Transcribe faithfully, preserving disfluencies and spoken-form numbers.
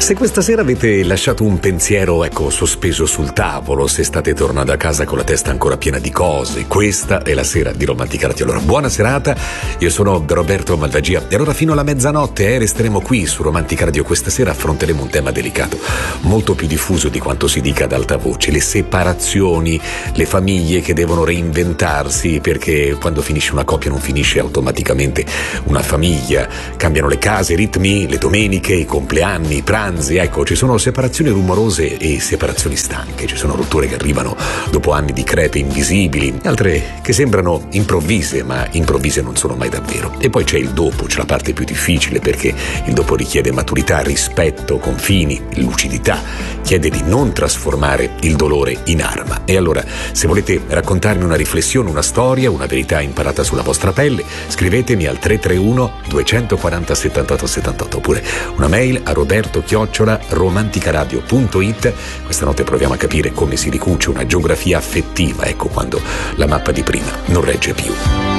Se questa sera avete lasciato un pensiero, ecco, sospeso sul tavolo, se state tornando a casa con la testa ancora piena di cose, questa è la sera di Romantica Radio. Allora, buona serata, io sono Roberto Malvagia e allora fino alla mezzanotte eh, resteremo qui su Romantica Radio. Questa sera affronteremo un tema delicato, molto più diffuso di quanto si dica ad alta voce: le separazioni, le famiglie che devono reinventarsi, perché quando finisce una coppia non finisce automaticamente una famiglia, cambiano le case, i ritmi, le domeniche, i compleanni, i pranzi, ecco, ci sono separazioni rumorose e separazioni stanche, ci sono rotture che arrivano dopo anni di crepe invisibili, altre che sembrano improvvise, ma improvvise non sono mai davvero. E poi c'è il dopo, c'è la parte più difficile, perché il dopo richiede maturità, rispetto, confini, lucidità, chiede di non trasformare il dolore in arma. E allora, se volete raccontarmi una riflessione, una storia, una verità imparata sulla vostra pelle, scrivetemi al tre tre uno due quattro zero settantotto settantotto oppure una mail a roberto chiocciola romanticaradio punto it. Questa notte proviamo a capire come si ricuce una geografia affettiva, ecco, quando la mappa di prima non regge più.